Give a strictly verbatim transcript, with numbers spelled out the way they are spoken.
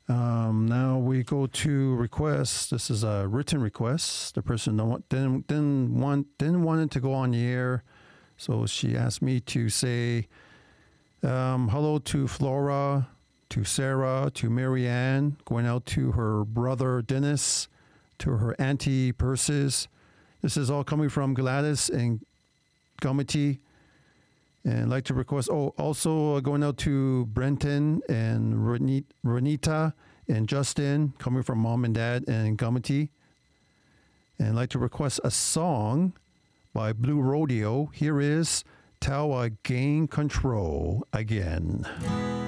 Um, now we go to requests. This is a written request. The person don't want, didn't didn't want didn't want it to go on the air, so she asked me to say um, hello to Flora, to Sarah, to Marianne, going out to her brother Dennis, to her auntie Persis. This is all coming from Gladys and Gumity. And I'd like to request, oh, also uh, going out to Brenton and Renit- Renita and Justin, coming from mom and dad and Gumity. And I'd like to request a song by Blue Rodeo. Here is Till I Gain Control Again.